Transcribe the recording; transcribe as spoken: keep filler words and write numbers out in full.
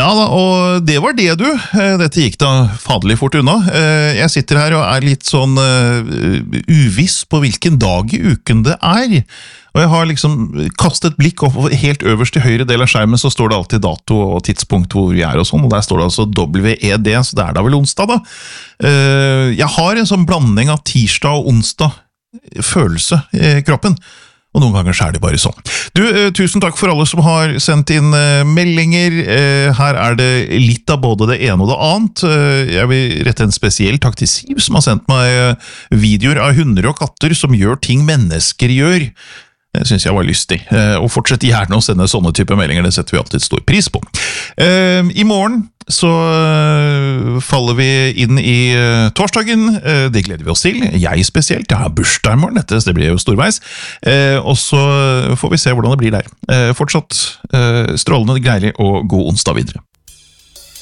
Ja da, og det var det du. Dette gikk da faderlig fort unna. Jeg sitter her og er litt sånn uviss på hvilken dag i uken det er. Og jeg har liksom kastet blikk opp, og helt øverst i høyre del av skjermen så står det alltid dato og tidspunkt hvor vi er og sånn, og der står det altså W E D, så det er da vel onsdag da. Jeg har en sånn blanding av tirsdag og onsdag følelse i kroppen. Og noen ganger så er det bare sånn. Du, eh, tusen takk for alle som har sendt inn eh, meldinger. Eh, her er det litt av både det ene og det annet. Eh, jeg vil rette en spesiell takk til Siv, som har sendt meg eh, videoer av hunder og katter som gjør ting mennesker gjør. Det synes jeg var lystig. Eh, og fortsett gjerne å sende sånne type meldinger, det setter vi alltid stor pris på. Eh, I morgen så uh, faller vi inn i uh, torsdagen, uh, det gleder vi oss til, jeg spesielt, jeg har bursdag i morgen, dette, så det blir jo storveis, uh, og så får vi se hvordan det blir der. Uh, fortsatt uh, strålende, greilig og god onsdag videre.